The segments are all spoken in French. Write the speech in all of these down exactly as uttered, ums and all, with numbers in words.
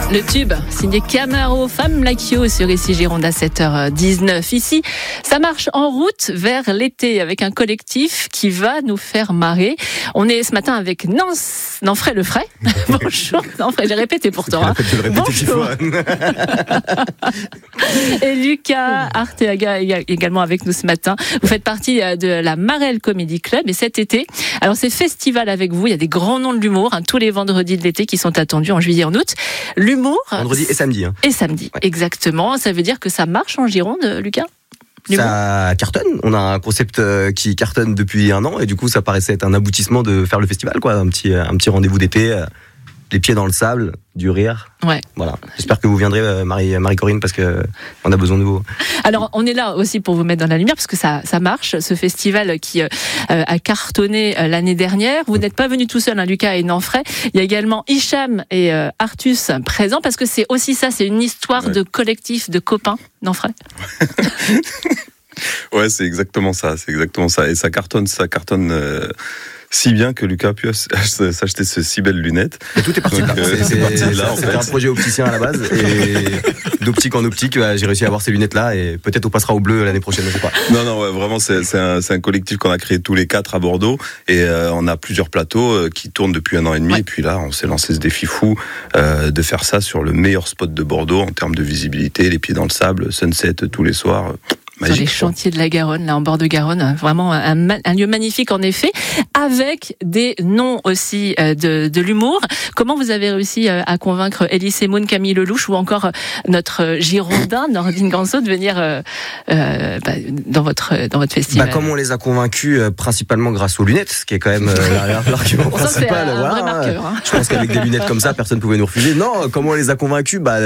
Le tube, signé Camaro, Femme Like You sur ici Gironde à sept heures dix-neuf. Ici, ça marche en route vers l'été avec un collectif qui va nous faire marrer. On est ce matin avec Nance, Nanfray Le Fray. Bonjour Nanfray, j'ai répété pourtant. Hein. Bonjour. Et Lucas Arteaga également avec nous ce matin. Vous faites partie de la Marelle Comedy Club et cet été, alors c'est festival avec vous, il y a des grands noms de l'humour, hein, tous les vendredis de l'été qui sont attendus en juillet et en août. L'humour Vendredi et samedi. Hein. Et samedi, ouais. Exactement. Ça veut dire que ça marche en Gironde, Lucas ? L'humour. Ça cartonne. On a un concept qui cartonne depuis un an et du coup, ça paraissait être un aboutissement de faire le festival, quoi. Un petit, un petit rendez-vous d'été, les pieds dans le sable, du rire. Ouais. Voilà. J'espère que vous viendrez, Marie, Marie-Corinne, parce que on a besoin de vous. Alors, on est là aussi pour vous mettre dans la lumière, parce que ça, ça marche. Ce festival qui euh, a cartonné euh, l'année dernière. Vous n'êtes pas venus tout seul, hein, Lucas et Nanfray. Il y a également Hicham et euh, Artus présents, parce que c'est aussi ça, c'est une histoire ouais. de collectif, de copains, Nanfray. Ouais, c'est exactement ça, c'est exactement ça. Et ça cartonne, ça cartonne. Euh... Si bien que Lucas a pu s'acheter ces si belles lunettes. Et tout est parti là. C'est, c'est, c'est là, c'était un projet opticien à la base. Et d'optique en optique, j'ai réussi à avoir ces lunettes-là. Et peut-être on passera au bleu l'année prochaine, je sais pas. Non, non, ouais, vraiment, c'est, c'est, un, c'est un collectif qu'on a créé tous les quatre à Bordeaux. Et euh, on a plusieurs plateaux euh, qui tournent depuis un an et demi. Ouais. Et puis là, on s'est lancé ce défi fou euh, de faire ça sur le meilleur spot de Bordeaux en termes de visibilité, les pieds dans le sable, sunset tous les soirs. Magique, sur les chantiers de la Garonne, là en bord de Garonne, vraiment un, un lieu magnifique en effet, avec des noms aussi de, de l'humour. Comment vous avez réussi à convaincre Elie Semoun, Camille Lelouch ou encore notre Girondin Nordine Ganso de venir euh, euh, bah, dans votre dans votre festival? Bah, comme on les a convaincus euh, principalement grâce aux lunettes, ce qui est quand même euh, l'argument principal. Un voilà. vrai marqueur, hein. Je pense qu'avec des lunettes comme ça, personne ne pouvait nous refuser. Non, comment on les a convaincus? Bah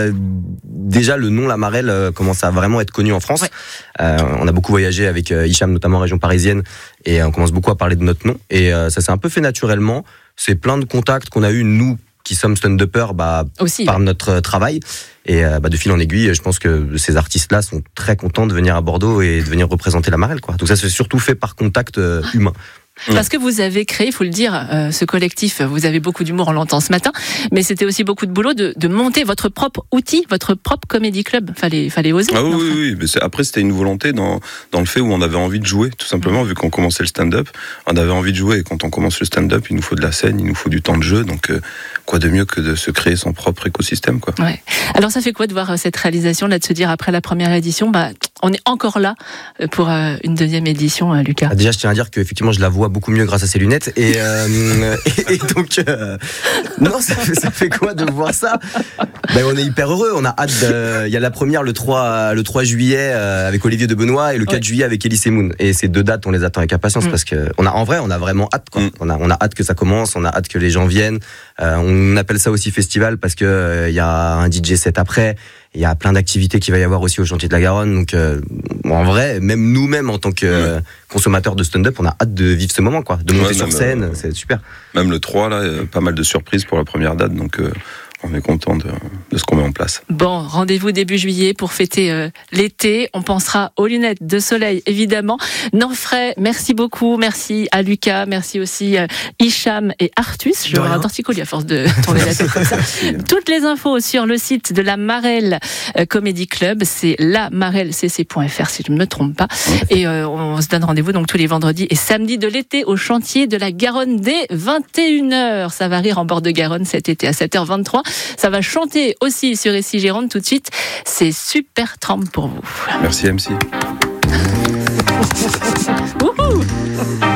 déjà le nom La Marelle euh, commence à vraiment être connu en France. Ouais. Euh, on a beaucoup voyagé avec euh, Hicham, notamment en région parisienne, et euh, on commence beaucoup à parler de notre nom. Et euh, ça s'est un peu fait naturellement. C'est plein de contacts qu'on a eu, nous, qui sommes stand-uppers, bah, Aussi, par ouais. notre travail. Et euh, bah, de fil en aiguille, je pense que ces artistes-là sont très contents de venir à Bordeaux et de venir représenter la Marelle, quoi. Donc ça, c'est surtout fait par contact euh, humain. Parce que vous avez créé, il faut le dire, euh, ce collectif, vous avez beaucoup d'humour, on l'entend ce matin, mais c'était aussi beaucoup de boulot de, de monter votre propre outil, votre propre comédie club. Fallait, fallait oser. Ah oui, oui, oui. Mais c'est, après, c'était une volonté dans, dans le fait où on avait envie de jouer, tout simplement, mmh. vu qu'on commençait le stand-up. On avait envie de jouer, et quand on commence le stand-up, il nous faut de la scène, il nous faut du temps de jeu, donc euh, quoi de mieux que de se créer son propre écosystème, quoi. Ouais. Alors ça fait quoi de voir cette réalisation, là, de se dire, après la première édition, bah, on est encore là pour euh, une deuxième édition, euh, Lucas? Ah, déjà, je tiens à dire qu'effectivement, je la vois beaucoup mieux grâce à ses lunettes et, euh, et, et donc euh, non ça fait, ça fait quoi de voir ça? Ben on est hyper heureux, on a hâte de, il y a la première le trois le trois juillet euh, avec Olivier de Benoît et le quatre ouais. juillet avec Elie Semoun, et ces deux dates on les attend avec impatience mmh. parce que on a en vrai on a vraiment hâte, quoi. Mmh. on a on a hâte que ça commence, on a hâte que les gens viennent, euh, on appelle ça aussi festival parce que il euh, y a un D J set après. Il y a plein d'activités qu'il va y avoir aussi au chantier de la Garonne. Donc, euh, en vrai, même nous-mêmes, en tant que euh, consommateurs de stand-up, on a hâte de vivre ce moment, quoi. De monter ouais, sur scène, euh, c'est super. Même le trois, là, pas mal de surprises pour la première date. Donc, euh, on est content de, de ce qu'on met en place. Bon, rendez-vous début juillet pour fêter euh, l'été. On pensera aux lunettes de soleil, évidemment. Nanfray, merci beaucoup. Merci à Lucas. Merci aussi euh, Hicham et Artus. Je vois un torticolis à force de tourner la tête comme ça. Toutes les infos sur le site de la Marelle euh, Comedy Club. C'est la marelle c c point f r si je ne me trompe pas. Et euh, on se donne rendez-vous donc tous les vendredis et samedis de l'été au chantier de la Garonne dès vingt et une heures. Ça va rire en bord de Garonne cet été à sept heures vingt-trois. Ça va chanter aussi sur ici Gironde tout de suite. C'est Super Tramp pour vous. Merci M C.